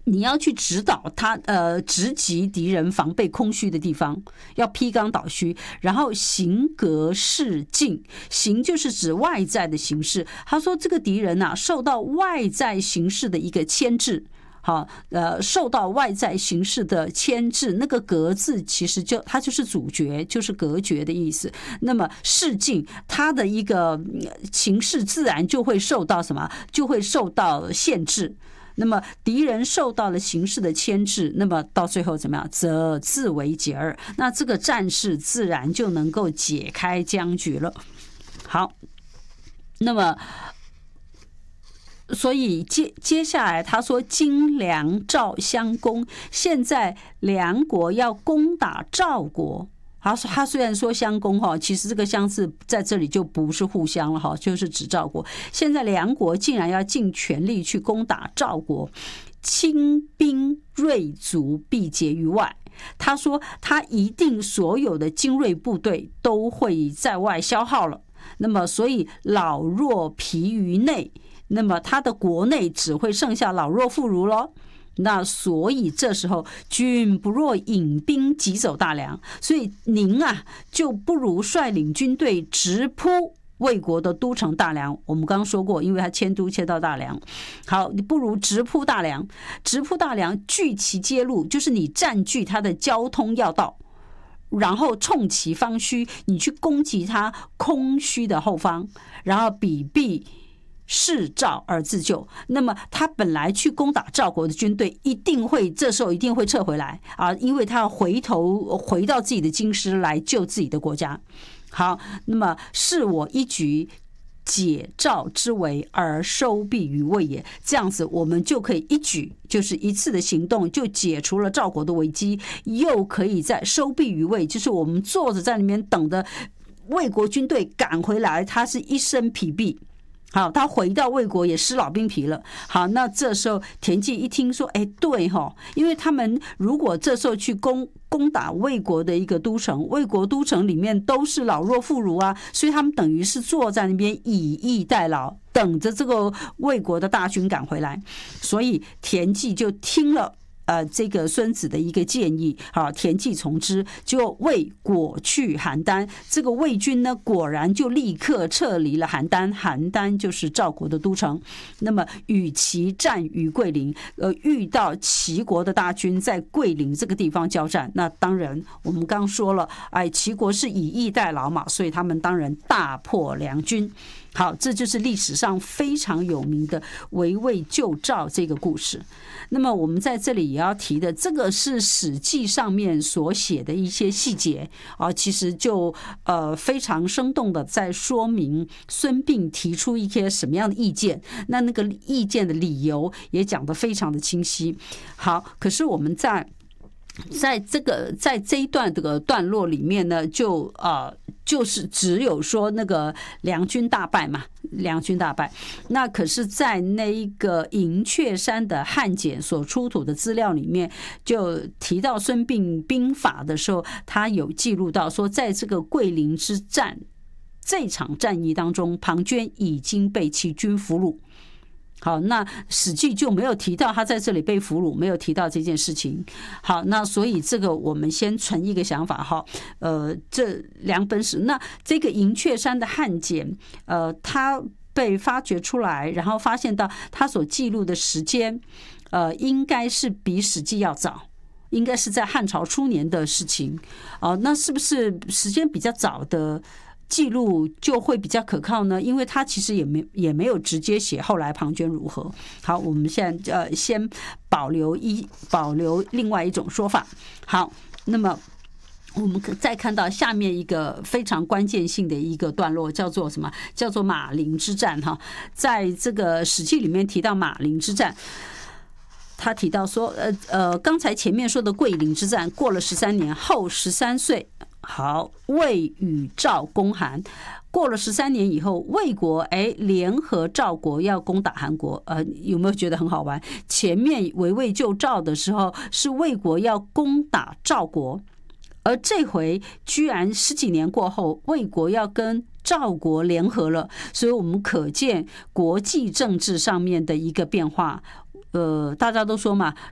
你要去指导他，直击敌人防备空虚的地方，要披纲导虚，然后形格示进，形就是指外在的形势。他说这个敌人啊，受到外在形势的一个牵制。好，受到外在形势的牵制，那个格字其实它就是阻绝，就是隔绝的意思。那么示进，它的一个形势自然就会受到什么？就会受到限制。那么敌人受到了形势的牵制，那么到最后怎么样？则自为解耳。那这个战事自然就能够解开僵局了。好，那么所以接下来他说今梁赵相攻，现在梁国要攻打赵国。他虽然说相攻哈，其实这个相字在这里就不是互相了哈，就是指赵国。现在梁国竟然要尽全力去攻打赵国，轻兵锐卒必竭于外。他说他一定所有的精锐部队都会在外消耗了，那么所以老弱疲于内，那么他的国内只会剩下老弱妇孺咯。那所以这时候君不若引兵急走大梁，所以您啊就不如率领军队直扑魏国的都城大梁。我们刚刚说过，因为他迁都迁到大梁，好，你不如直扑大梁。直扑大梁，据其街路，就是你占据他的交通要道，然后冲其方虚，你去攻击他空虚的后方，然后彼必视赵而自救。那么他本来去攻打赵国的军队，这时候一定会撤回来啊，因为他要回到自己的京师来救自己的国家。好，那么是我一举解赵之围而收避于魏也，这样子我们就可以一举，就是一次的行动就解除了赵国的危机，又可以在收避于魏，就是我们坐着在里面等着魏国军队赶回来，他是一身疲弊。好，他回到魏国也失老兵疲了。好，那这时候田忌一听说，哎，对哈，因为他们如果这时候去攻打魏国的一个都城，魏国都城里面都是老弱妇孺啊，所以他们等于是坐在那边以逸待劳，等着这个魏国的大军赶回来。所以田忌就听了这个孙子的一个建议，好，田忌从之，就魏果去邯郸。这个魏军呢，果然就立刻撤离了邯郸。邯郸就是赵国的都城。那么与其战于桂林，遇到齐国的大军在桂林这个地方交战。那当然，我们刚说了，齐国是以逸待劳嘛，所以他们当然大破梁军。好，这就是历史上非常有名的围魏救赵这个故事。那么我们在这里也要提的，这个是《史记》上面所写的一些细节啊，其实就非常生动的在说明孙膑提出一些什么样的意见，那个意见的理由也讲得非常的清晰。好，可是我们在这一段这个段落里面呢，就是只有说那个梁军大败嘛，梁军大败。那可是在那一个银雀山的汉简所出土的资料里面，就提到孙膑兵法的时候，他有记录到说，在这个桂林之战这场战役当中，庞涓已经被其军俘虏。好，那《史记》就没有提到他在这里被俘虏，没有提到这件事情。好，那所以这个我们先存一个想法哈，这两本史，那这个银雀山的汉简，它被发掘出来，然后发现到它所记录的时间，应该是比《史记》要早。应该是在汉朝初年的事情。那是不是时间比较早的记录就会比较可靠呢？因为他其实也没有直接写后来庞涓如何。好，我们现在先保留另外一种说法。好，那么我们再看到下面一个非常关键性的一个段落，叫做什么？叫做马陵之战哈。在这个《史记》里面提到马陵之战。他提到说，刚才前面说的桂林之战过了13年后13岁，好，魏与赵攻韩，过了13年以后，魏国联合赵国要攻打韩国，有没有觉得很好玩？前面围魏救赵的时候是魏国要攻打赵国，而这回居然10几年过后，魏国要跟赵国联合了，所以我们可见国际政治上面的一个变化。大家都说嘛，